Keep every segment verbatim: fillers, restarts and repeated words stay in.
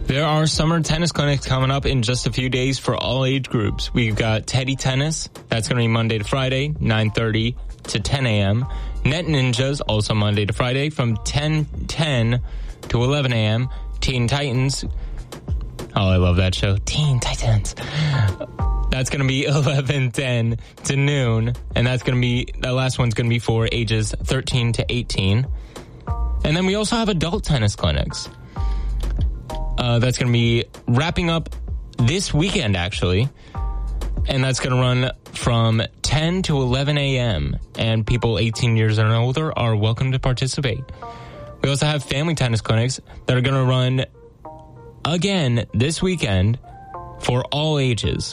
There are summer tennis clinics coming up in just a few days for all age groups. We've got Teddy Tennis. That's going to be Monday to Friday, nine thirty to ten a.m. Net Ninjas, also Monday to Friday, from ten ten to eleven a.m. Teen Titans. Oh, I love that show. Teen Titans. That's going to be eleven ten to noon. And that's going to be, that last one's going to be for ages thirteen to eighteen. And then we also have adult tennis clinics. Uh, that's going to be wrapping up this weekend, actually. And that's going to run from ten to eleven a.m. And people eighteen years and older are welcome to participate. We also have family tennis clinics that are going to run again this weekend for all ages.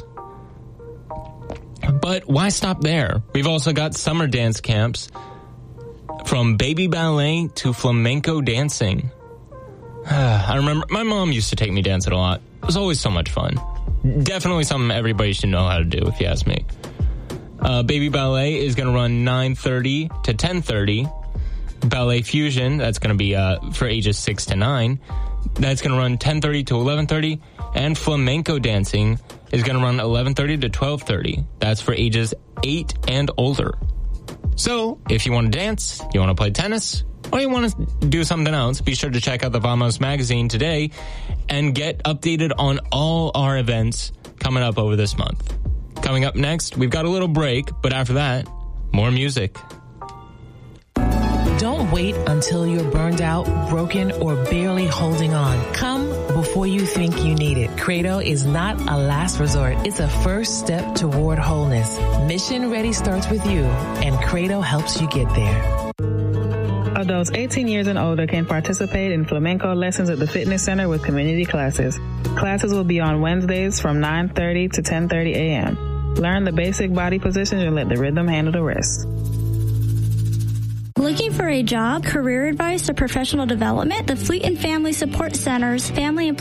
But why stop there? We've also got summer dance camps from baby ballet to flamenco dancing. I remember my mom used to take me dancing a lot. It was always so much fun. Definitely something everybody should know how to do, if you ask me. Uh, baby ballet is going to run nine thirty to ten thirty. Ballet fusion, that's going to be uh, for ages six to nine. That's going to run ten thirty to eleven thirty. And flamenco dancing is going to run eleven thirty to twelve thirty. That's for ages eight and older. So, if you want to dance, you want to play tennis, or you want to do something else, be sure to check out the Vamos magazine today and get updated on all our events coming up over this month. Coming up next, we've got a little break, but after that, more music. Don't wait until you're burned out, broken, or barely holding on. Come before you think you need it. Credo is not a last resort. It's a first step toward wholeness. Mission Ready starts with you, and Credo helps you get there. Adults eighteen years and older can participate in flamenco lessons at the fitness center with community classes. Classes will be on Wednesdays from nine thirty to ten thirty a.m. Learn the basic body positions and let the rhythm handle the rest. Looking for a job, career advice, or professional development? The Fleet and Family Support Center's Family and